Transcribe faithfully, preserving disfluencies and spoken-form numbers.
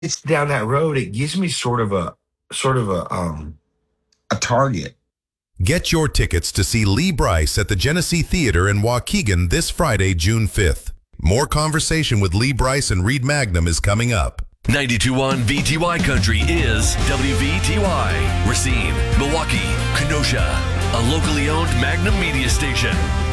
it's down that road, it gives me sort of a sort of a um a target. Get your tickets to see Lee Brice at the Genesee Theater in Waukegan this Friday, June fifth. More conversation with Lee Brice and Reed Magnum is coming up. ninety-two point one V T Y Country is W V T Y. Racine, Milwaukee, Kenosha. A locally owned Magnum media station.